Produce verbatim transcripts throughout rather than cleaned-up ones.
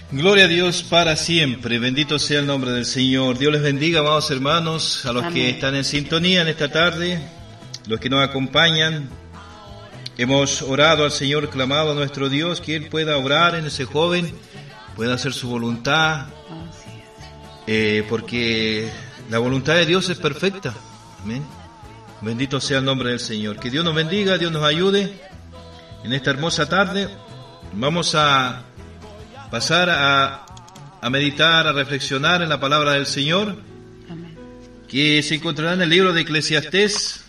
Gloria a Dios para siempre, bendito sea el nombre del Señor. Dios les bendiga, amados hermanos, a los Amén. Que están en sintonía en esta tarde, los que nos acompañan. Hemos orado al Señor, clamado a nuestro Dios que Él pueda obrar en ese joven, pueda hacer su voluntad, eh, porque la voluntad de Dios es perfecta. Amén. Bendito sea el nombre del Señor. Que Dios nos bendiga, Dios nos ayude en esta hermosa tarde. Vamos a pasar a, a meditar, a reflexionar en la palabra del Señor, Amén. Que se encontrará en el libro de Eclesiastés,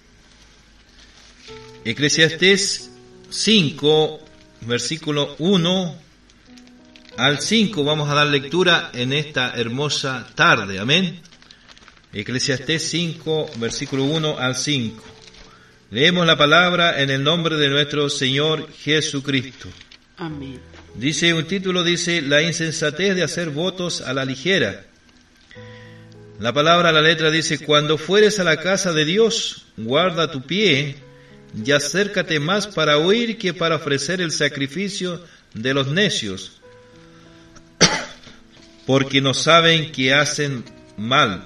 Eclesiastés cinco, versículo uno al cinco, vamos a dar lectura en esta hermosa tarde, amén. Eclesiastés cinco, versículo uno al cinco. Leemos la palabra en el nombre de nuestro Señor Jesucristo. Amén. Dice, un título dice, la insensatez de hacer votos a la ligera. La palabra, la letra dice, cuando fueres a la casa de Dios, guarda tu pie, y acércate más para oír que para ofrecer el sacrificio de los necios, porque no saben que hacen mal.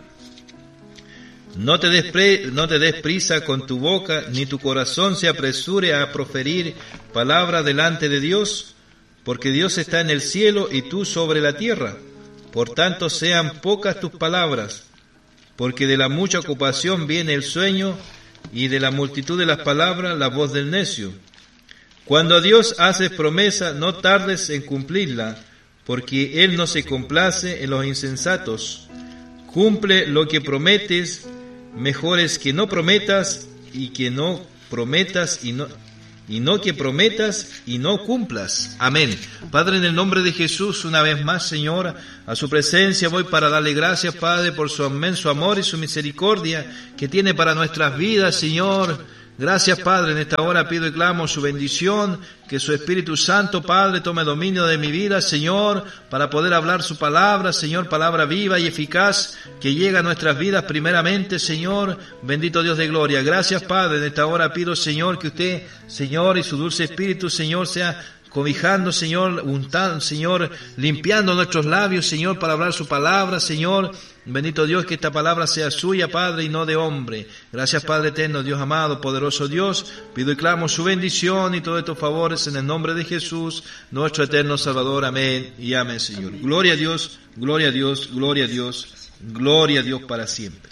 No te des pre, no te des prisa con tu boca, ni tu corazón se apresure a proferir palabra delante de Dios, porque Dios está en el cielo y tú sobre la tierra. Por tanto, sean pocas tus palabras, porque de la mucha ocupación viene el sueño, y de la multitud de las palabras la voz del necio. Cuando a Dios haces promesa, no tardes en cumplirla, porque Él no se complace en los insensatos. Cumple lo que prometes, mejor es que no prometas y que no prometas y no y no que prometas y no cumplas. Amén. Padre, en el nombre de Jesús, una vez más, Señor, a su presencia voy para darle gracias, Padre, por su inmenso amor y su misericordia que tiene para nuestras vidas, Señor. Gracias, Padre, en esta hora pido y clamo su bendición, que su Espíritu Santo, Padre, tome dominio de mi vida, Señor, para poder hablar su palabra, Señor, palabra viva y eficaz, que llega a nuestras vidas primeramente, Señor, bendito Dios de gloria. Gracias, Padre, en esta hora pido, Señor, que usted, Señor, y su dulce Espíritu, Señor, sea cobijando, Señor, untando, Señor, limpiando nuestros labios, Señor, para hablar su palabra, Señor. Bendito Dios, que esta palabra sea suya, Padre, y no de hombre. Gracias, Padre eterno, Dios amado, poderoso Dios. Pido y clamo su bendición y todos estos favores en el nombre de Jesús, nuestro eterno Salvador. Amén y amén, Señor. Amén. Gloria a Dios, gloria a Dios, gloria a Dios, gloria a Dios para siempre.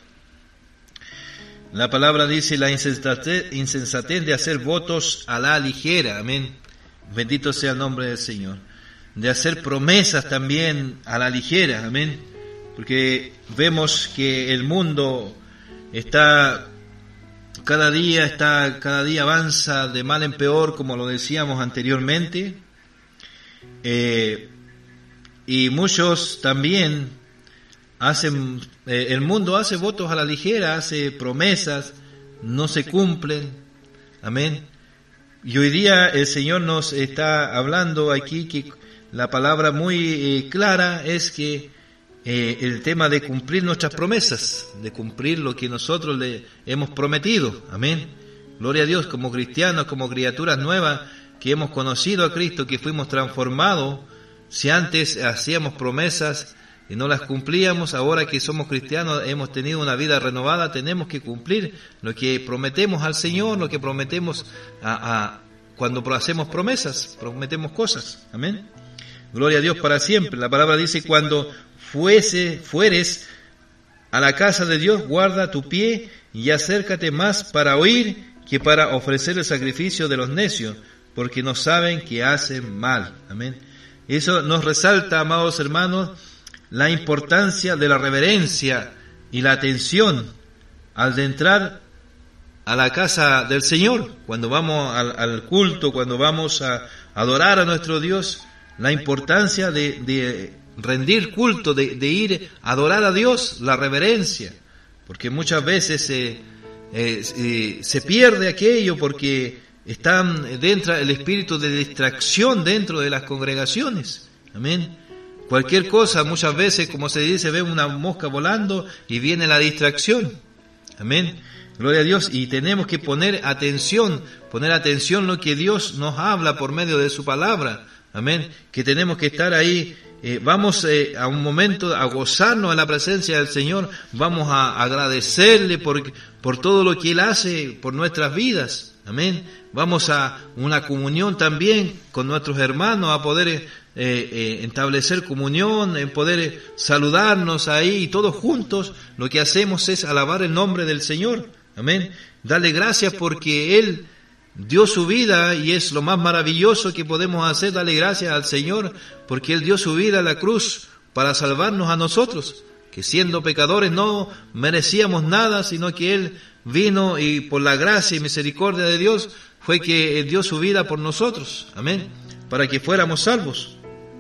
La palabra dice, la insensatez, insensatez de hacer votos a la ligera. Amén. Bendito sea el nombre del Señor. De hacer promesas también a la ligera. Amén. Porque vemos que el mundo está cada día, está cada día avanza de mal en peor, como lo decíamos anteriormente. Eh, y muchos también hacen, eh, el mundo hace votos a la ligera, hace promesas, no se cumplen. Amén. Y hoy día el Señor nos está hablando aquí que la palabra muy eh, clara es que eh, el tema de cumplir nuestras promesas, de cumplir lo que nosotros le hemos prometido. Amén. Gloria a Dios, como cristianos, como criaturas nuevas que hemos conocido a Cristo, que fuimos transformados. Si antes hacíamos promesas y no las cumplíamos, ahora que somos cristianos, hemos tenido una vida renovada, tenemos que cumplir lo que prometemos al Señor, lo que prometemos a, a cuando hacemos promesas, prometemos cosas. Amén. Gloria a Dios para siempre. La palabra dice, cuando fuese, fueres a la casa de Dios, guarda tu pie y acércate más para oír que para ofrecer el sacrificio de los necios, porque no saben que hacen mal. Amén. Eso nos resalta, amados hermanos, la importancia de la reverencia y la atención al de entrar a la casa del Señor, cuando vamos al, al culto, cuando vamos a adorar a nuestro Dios, la importancia de, de rendir culto, de, de ir a adorar a Dios, la reverencia, porque muchas veces eh, eh, eh, se pierde aquello porque están dentro el espíritu de distracción dentro de las congregaciones. Amén. Cualquier cosa, muchas veces, como se dice, ve una mosca volando y viene la distracción. Amén. Gloria a Dios. Y tenemos que poner atención, poner atención lo que Dios nos habla por medio de su palabra. amén, que tenemos que estar ahí. Eh, vamos eh, a un momento a gozarnos en la presencia del Señor, vamos a agradecerle por, por todo lo que Él hace por nuestras vidas, amén. Vamos a una comunión también con nuestros hermanos, a poder eh, eh, establecer comunión, en poder eh, saludarnos ahí, y todos juntos lo que hacemos es alabar el nombre del Señor, amén. Darle gracias porque Él dio su vida, y es lo más maravilloso que podemos hacer, darle gracias al Señor, porque Él dio su vida a la cruz para salvarnos a nosotros, que siendo pecadores no merecíamos nada, sino que Él vino y por la gracia y misericordia de Dios fue que Él dio su vida por nosotros, amén, para que fuéramos salvos.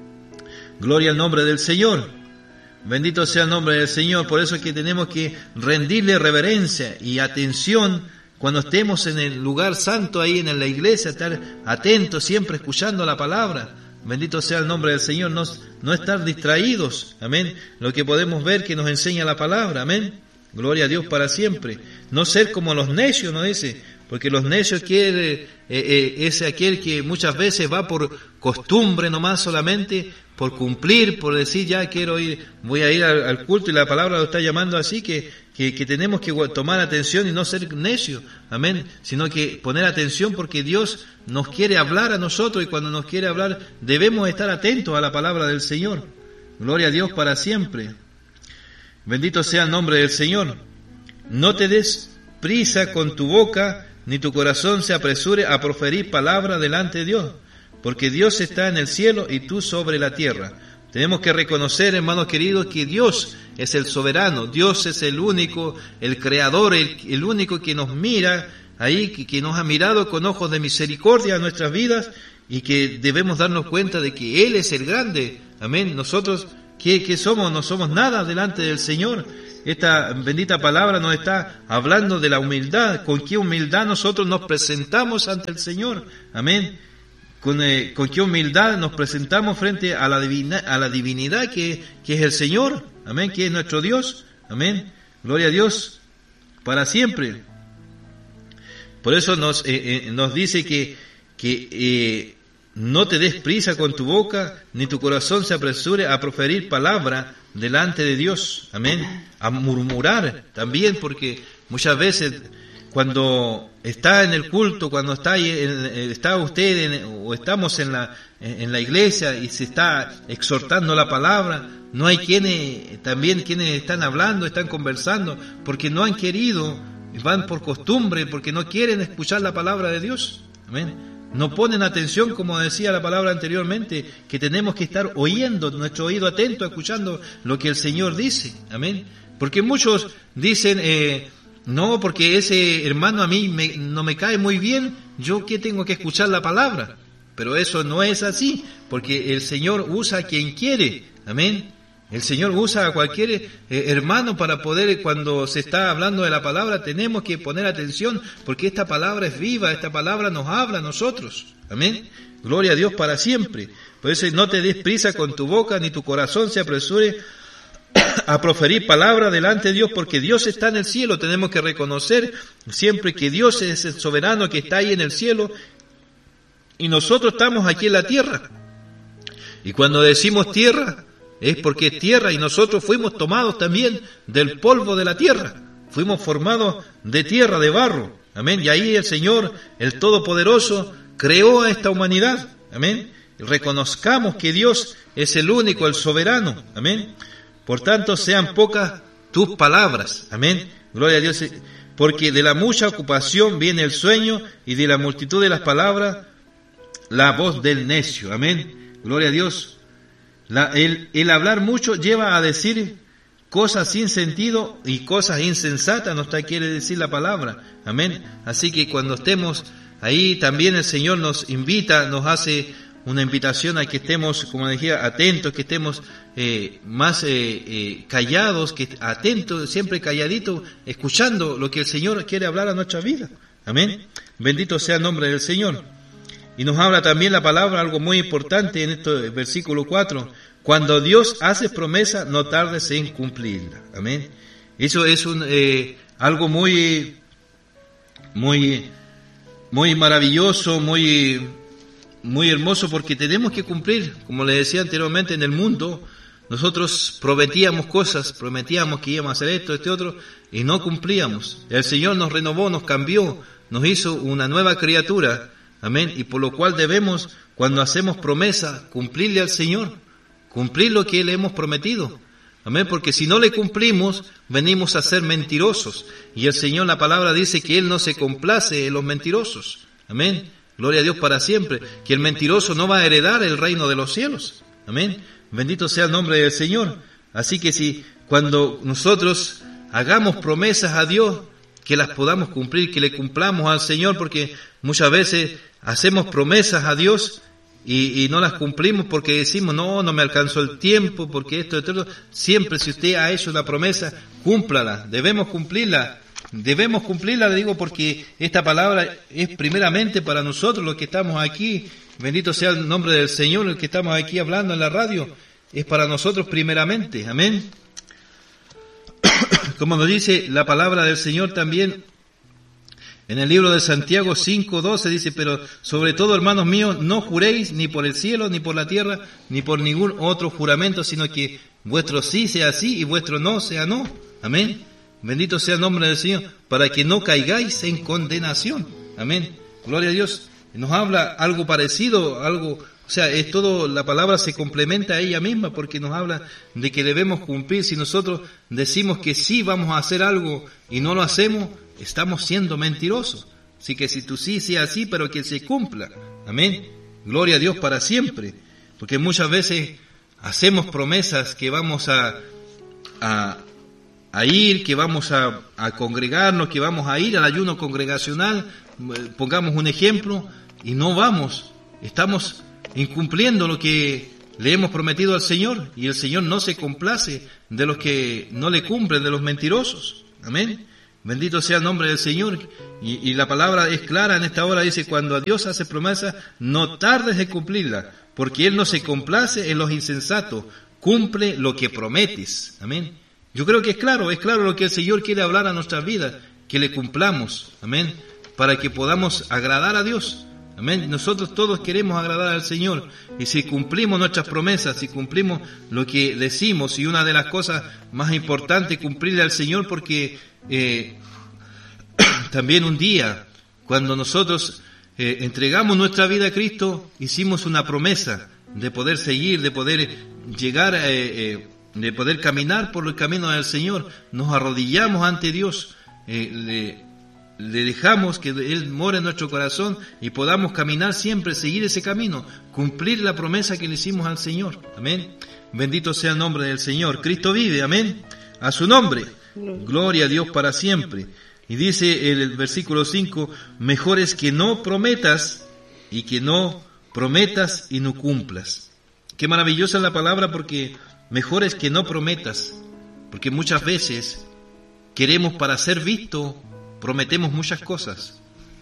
Gloria al nombre del Señor. Bendito sea el nombre del Señor. Por eso es que tenemos que rendirle reverencia y atención cuando estemos en el lugar santo, ahí en la iglesia, estar atentos, siempre escuchando la palabra. Bendito sea el nombre del Señor, no, no estar distraídos, amén. Lo que podemos ver que nos enseña la palabra, amén. Gloria a Dios para siempre. No ser como los necios, ¿no dice? Porque los necios quiere, eh, eh, es aquel que muchas veces va por costumbre nomás, solamente por cumplir, por decir ya quiero ir, voy a ir al, al culto, y la palabra lo está llamando así, que, que, que tenemos que tomar atención y no ser necios, amén, sino que poner atención porque Dios nos quiere hablar a nosotros, y cuando nos quiere hablar debemos estar atentos a la palabra del Señor. Gloria a Dios para siempre. Bendito sea el nombre del Señor. No te des prisa con tu boca, ni tu corazón se apresure a proferir palabra delante de Dios, porque Dios está en el cielo y tú sobre la tierra. Tenemos que reconocer, hermanos queridos, que Dios es el soberano, Dios es el único, el creador, el, el único que nos mira ahí, que, que nos ha mirado con ojos de misericordia a nuestras vidas, y que debemos darnos cuenta de que Él es el grande, amén. Nosotros, ¿qué, qué somos? No somos nada delante del Señor. Esta bendita palabra nos está hablando de la humildad, con qué humildad nosotros nos presentamos ante el Señor, amén. Con, eh, con qué humildad nos presentamos frente a la, divina, a la divinidad que, que es el Señor, amén, que es nuestro Dios, amén. Gloria a Dios para siempre. Por eso nos, eh, eh, nos dice que, que eh, no te des prisa con tu boca, ni tu corazón se apresure a proferir palabra delante de Dios, amén, a murmurar también, porque muchas veces cuando está en el culto, cuando está ahí, está usted en, o estamos en la en la iglesia y se está exhortando la palabra, no hay quienes también quienes están hablando, están conversando, porque no han querido, van por costumbre, porque no quieren escuchar la palabra de Dios, amén. No ponen atención, como decía la palabra anteriormente, que tenemos que estar oyendo, nuestro oído atento, escuchando lo que el Señor dice, amén. Porque muchos dicen, eh, no, porque ese hermano a mí me, no me cae muy bien, yo que tengo que escuchar la palabra. Pero eso no es así, porque el Señor usa a quien quiere, amén. El Señor usa a cualquier eh, hermano para poder, cuando se está hablando de la palabra, tenemos que poner atención, porque esta palabra es viva, esta palabra nos habla a nosotros. Amén. Gloria a Dios para siempre. Por eso no te des prisa con tu boca, ni tu corazón se apresure a proferir palabra delante de Dios, porque Dios está en el cielo. Tenemos que reconocer siempre que Dios es el soberano que está ahí en el cielo, y nosotros estamos aquí en la tierra. Y cuando decimos tierra, es porque es tierra, y nosotros fuimos tomados también del polvo de la tierra. Fuimos formados de tierra, de barro. Amén. Y ahí el Señor, el Todopoderoso, creó a esta humanidad. Amén. Reconozcamos que Dios es el único, el soberano. Amén. Por tanto, sean pocas tus palabras. Amén. Gloria a Dios. Porque de la mucha ocupación viene el sueño, y de la multitud de las palabras, la voz del necio. Amén. Gloria a Dios. La, el, el hablar mucho lleva a decir cosas sin sentido y cosas insensatas, no está quiere decir la palabra, amén. Así que cuando estemos ahí, también el Señor nos invita, nos hace una invitación a que estemos, como decía, atentos, que estemos eh, más eh, eh, callados, que atentos, siempre calladitos, escuchando lo que el Señor quiere hablar a nuestra vida, amén. Bendito sea el nombre del Señor. Y nos habla también la palabra, algo muy importante en este versículo cuatro. Cuando Dios hace promesa, no tardes en cumplirla. Amén. Eso es un eh, algo muy, muy, muy maravilloso, muy, muy hermoso porque tenemos que cumplir, como les decía anteriormente, en el mundo nosotros prometíamos cosas, prometíamos que íbamos a hacer esto, este otro, y no cumplíamos. El Señor nos renovó, nos cambió, nos hizo una nueva criatura, amén, y por lo cual debemos, cuando hacemos promesa, cumplirle al Señor, cumplir lo que le hemos prometido, amén, porque si no le cumplimos, venimos a ser mentirosos, y el Señor, la palabra dice que Él no se complace en los mentirosos, amén, gloria a Dios para siempre, que el mentiroso no va a heredar el reino de los cielos, amén. Bendito sea el nombre del Señor. Así que si cuando nosotros hagamos promesas a Dios, que las podamos cumplir, que le cumplamos al Señor, porque muchas veces hacemos promesas a Dios y, y no las cumplimos porque decimos, no, no me alcanzó el tiempo, porque esto, esto, esto. Siempre si usted ha hecho una promesa, cúmplala, debemos cumplirla, debemos cumplirla, le digo, porque esta palabra es primeramente para nosotros los que estamos aquí. Bendito sea el nombre del Señor, el que estamos aquí hablando en la radio, es para nosotros primeramente, amén. Como nos dice la palabra del Señor también, en el libro de Santiago cinco doce dice, pero sobre todo, hermanos míos, no juréis ni por el cielo, ni por la tierra, ni por ningún otro juramento, sino que vuestro sí sea sí y vuestro no sea no, amén. Bendito sea el nombre del Señor, para que no caigáis en condenación, amén. Gloria a Dios. Nos habla algo parecido, algo, o sea, es todo, la palabra se complementa a ella misma porque nos habla de que debemos cumplir. Si nosotros decimos que sí vamos a hacer algo y no lo hacemos, estamos siendo mentirosos. Así que si tú sí, sea así, pero que se cumpla. Amén. Gloria a Dios para siempre. Porque muchas veces hacemos promesas que vamos a, a, a ir, que vamos a, a congregarnos, que vamos a ir al ayuno congregacional, pongamos un ejemplo, y no vamos, estamos incumpliendo lo que le hemos prometido al Señor, y el Señor no se complace de los que no le cumplen, de los mentirosos, amén. Bendito sea el nombre del Señor, y, y la palabra es clara en esta hora, dice, cuando a Dios hace promesa, no tardes en cumplirla, porque Él no se complace en los insensatos, cumple lo que prometes, amén. Yo creo que es claro, es claro lo que el Señor quiere hablar a nuestras vidas, que le cumplamos, amén, para que podamos agradar a Dios. Amén. Nosotros todos queremos agradar al Señor, y si cumplimos nuestras promesas, si cumplimos lo que decimos, y una de las cosas más importantes, cumplirle al Señor, porque eh, también un día, cuando nosotros eh, entregamos nuestra vida a Cristo, hicimos una promesa de poder seguir, de poder llegar, eh, eh, de poder caminar por el camino del Señor. Nos arrodillamos ante Dios, eh, le Le dejamos que Él more en nuestro corazón y podamos caminar siempre, seguir ese camino, cumplir la promesa que le hicimos al Señor. Amén. Bendito sea el nombre del Señor. Cristo vive. Amén. A su nombre. Gloria a Dios para siempre. Y dice el versículo cinco, mejor es que no prometas y que no prometas y no cumplas. Qué maravillosa es la palabra, porque mejor es que no prometas, porque muchas veces queremos, para ser visto, prometemos muchas cosas.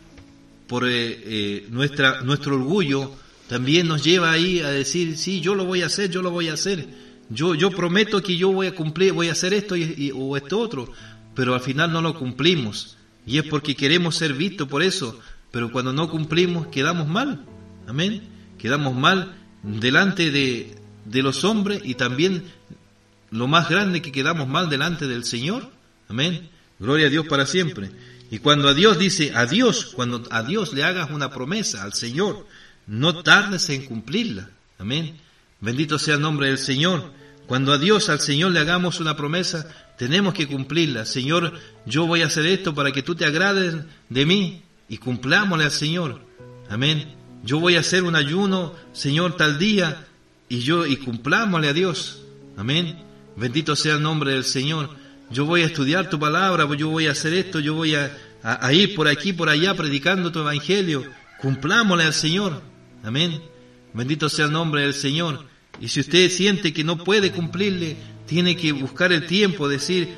Por eh, eh, nuestra nuestro orgullo también nos lleva ahí a decir, sí, yo lo voy a hacer, yo lo voy a hacer. Yo yo prometo que yo voy a cumplir, voy a hacer esto y, y, o esto otro, pero al final no lo cumplimos. Y es porque queremos ser vistos por eso, pero cuando no cumplimos quedamos mal. Amén. Quedamos mal delante de, de los hombres, y también lo más grande, que quedamos mal delante del Señor. Amén. Gloria a Dios para siempre. Y cuando a Dios dice, a Dios, cuando a Dios le hagas una promesa al Señor, no tardes en cumplirla. Amén. Bendito sea el nombre del Señor. Cuando a Dios, al Señor, le hagamos una promesa, tenemos que cumplirla. Señor, yo voy a hacer esto para que tú te agrades de mí, y cumplámosle al Señor. Amén. Yo voy a hacer un ayuno, Señor, tal día, y yo, y cumplámosle a Dios. Amén. Bendito sea el nombre del Señor. Yo voy a estudiar tu palabra, yo voy a hacer esto, yo voy a, a, a ir por aquí, por allá, predicando tu evangelio. Cumplámosle al Señor. Amén. Bendito sea el nombre del Señor. Y si usted siente que no puede cumplirle, tiene que buscar el tiempo, decir,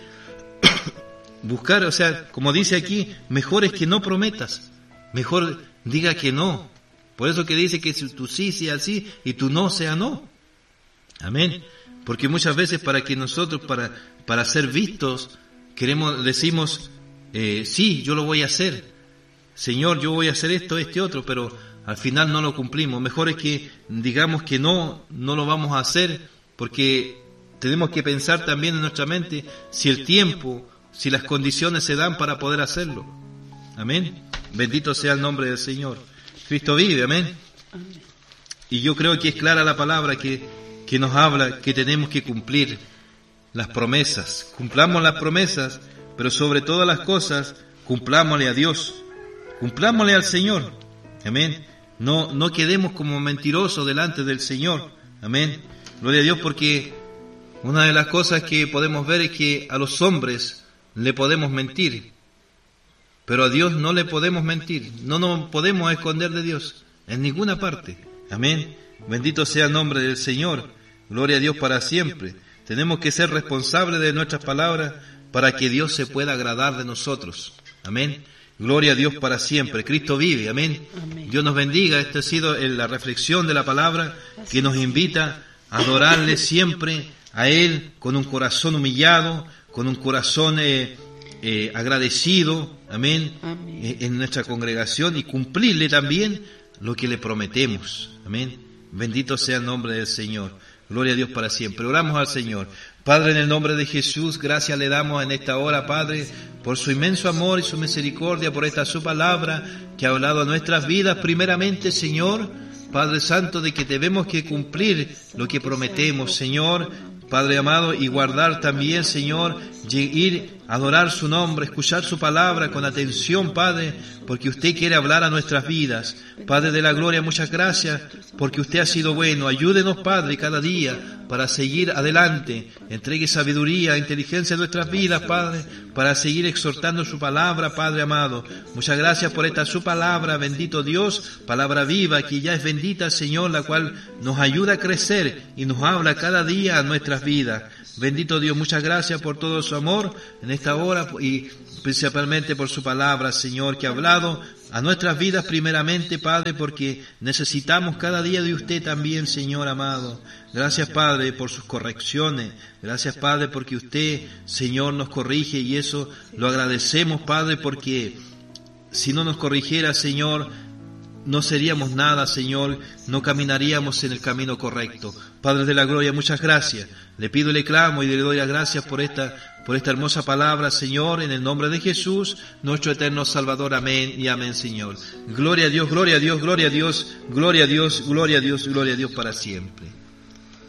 buscar, o sea, como dice aquí, mejor es que no prometas, mejor diga que no. Por eso que dice que si tu sí sea sí y tu no sea no. Amén. Porque muchas veces, para que nosotros, para, para ser vistos, queremos, decimos, eh, sí, yo lo voy a hacer. Señor, yo voy a hacer esto, este otro, pero al final no lo cumplimos. Mejor es que digamos que no, no lo vamos a hacer, porque tenemos que pensar también en nuestra mente si el tiempo, si las condiciones se dan para poder hacerlo. Amén. Bendito sea el nombre del Señor. Cristo vive, amén. Amén. Y yo creo que es clara la palabra que, que nos habla que tenemos que cumplir las promesas. Cumplamos las promesas, pero sobre todas las cosas, cumplámosle a Dios. Cumplámosle al Señor. Amén. No, no quedemos como mentirosos delante del Señor. Amén. Gloria a Dios, porque una de las cosas que podemos ver es que a los hombres le podemos mentir, pero a Dios no le podemos mentir. No nos podemos esconder de Dios en ninguna parte. Amén. Bendito sea el nombre del Señor. Gloria a Dios para siempre. Tenemos que ser responsables de nuestras palabras para que Dios se pueda agradar de nosotros. Amén. Gloria a Dios para siempre. Cristo vive. Amén. Amén. Dios nos bendiga. Esta ha sido la reflexión de la palabra que nos invita a adorarle siempre a Él con un corazón humillado, con un corazón eh, eh, agradecido. Amén. Amén. Eh, en nuestra congregación, y cumplirle también lo que le prometemos. Amén. Bendito sea el nombre del Señor. Gloria a Dios para siempre. Oramos al Señor. Padre, en el nombre de Jesús, gracias le damos en esta hora, Padre, por su inmenso amor y su misericordia, por esta su palabra que ha hablado a nuestras vidas. Primeramente, Señor, Padre Santo, de que debemos que cumplir lo que prometemos, Señor, Padre amado, y guardar también, Señor, ir a adorar su nombre, escuchar su palabra con atención, Padre, porque usted quiere hablar a nuestras vidas. Padre de la gloria, muchas gracias, porque usted ha sido bueno. Ayúdenos, Padre, cada día para seguir adelante. Entregue sabiduría, inteligencia en nuestras vidas, Padre, para seguir exhortando su palabra, Padre amado. Muchas gracias por esta su palabra, bendito Dios, palabra viva, que ya es bendita, Señor, la cual nos ayuda a crecer y nos habla cada día a nuestras vidas. Bendito Dios, muchas gracias por todo su amor en esta hora y principalmente por su palabra, Señor, que ha hablado a nuestras vidas primeramente, Padre, porque necesitamos cada día de usted también, Señor amado. Gracias, Padre, por sus correcciones. Gracias, Padre, porque usted, Señor, nos corrige, y eso lo agradecemos, Padre, porque si no nos corrigiera, Señor, no seríamos nada, Señor, no caminaríamos en el camino correcto. Padre de la gloria, muchas gracias. Le pido y le clamo y le doy las gracias por esta, por esta hermosa palabra, Señor, en el nombre de Jesús, nuestro eterno Salvador. Amén y amén, Señor. Gloria a Dios, gloria a Dios, gloria a Dios, gloria a Dios, gloria a Dios, gloria a Dios para siempre.